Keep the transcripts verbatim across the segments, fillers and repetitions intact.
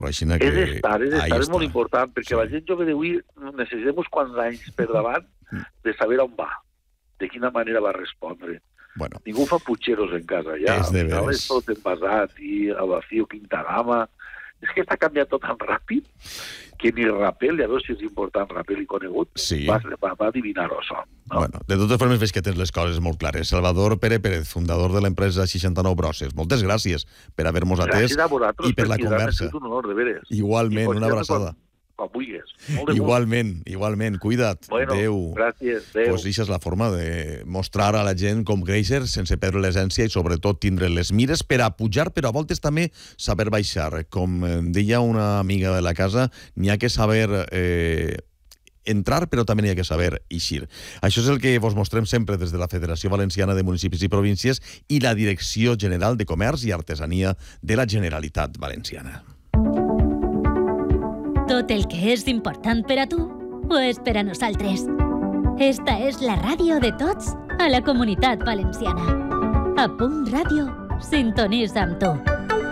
Aixina És que... estar, és Ahí estar, és està. molt important, perquè Sí. la gent jove d'avui necessitem uns quants anys per davant de saber on va, de quina manera va respondre. Bueno, Ningú fa putxeros en casa, ja. És de Al final veres. és tot envasat i a vacío quinta gama. És que està canviant tot tan ràpid que ni Rapel, ja veus si és important Rapel i conegut, Sí. va, va, va adivinar-ho, això. No? bueno, de totes formes veig que tens les coses molt clares. Salvador Pere Pérez, fundador de l'empresa seixanta-nou Brosses. Moltes gràcies per haver-nos atès Gràcies a vosaltres i per la cridar-me, conversa. ha sigut un honor, de veres. Igualment, I pots una dir-me abraçada. Quan, quan vulguis. Molt de gust. Igualment, igualment. Cuida't. Bueno, Adéu. gràcies. Adéu. Pues això és la forma de mostrar a la gent com créixer sense perdre l'essència i sobretot tindre les mires per a pujar, però a voltes també saber baixar. Com eh, deia una amiga de la casa, n'hi ha que saber eh, entrar, però també n'hi ha que saber eixir. Això és el que vos mostrem sempre des de la Federació Valenciana de Municipis i Províncies i la Direcció General de Comerç i Artesania de la Generalitat Valenciana. Tot el que és important per a tu ho és per a nosaltres. Esta és la ràdio de tots a la Comunitat Valenciana. A Punt Ràdio, sintonitza amb tu.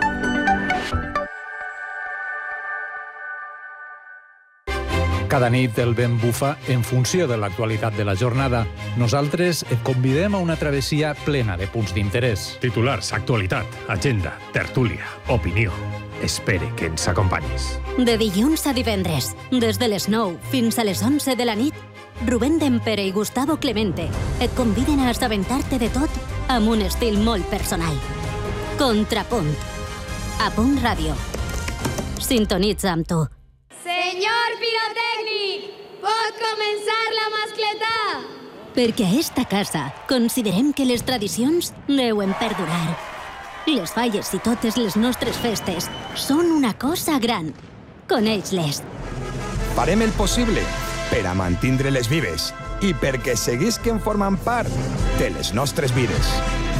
Cada nit el vent bufa en funció de l'actualitat de la jornada. Nosaltres et convidem a una travessia plena de punts d'interès. Titulars, actualitat, agenda, tertúlia, opinió. Espere que ens acompanyis. De dilluns a divendres, des de les nou fins a les onze de la nit, Rubén Dempere i Gustavo Clemente et conviden a assabentar-te de tot amb un estil molt personal. Contrapunt. A Punt Ràdio. Sintonitza amb tu. Senyor pirotècnic, pot començar la mascletà? Perquè a esta casa considerem que les tradicions deuen perdurar. Les falles i totes les nostres festes són una cosa gran. Coneix-les. Farem el possible per a mantindre-les vives i perquè seguisquen formant part de les nostres vides.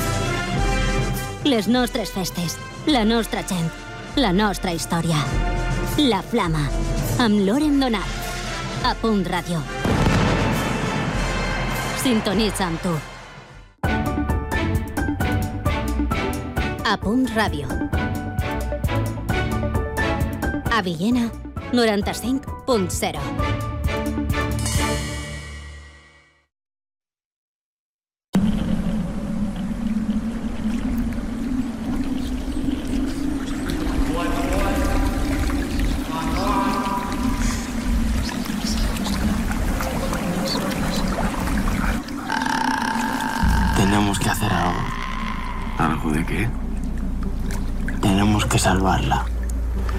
Les nostres festes, la nostra gent, la nostra història. La Flama, amb Loren Donat. A Punt Ràdio. Sintonitza amb tu. A Punt Ràdio. A Villena, noranta-cinc punt zero. Tenemos que hacer algo. ¿Algo de qué? Tenemos que salvarla.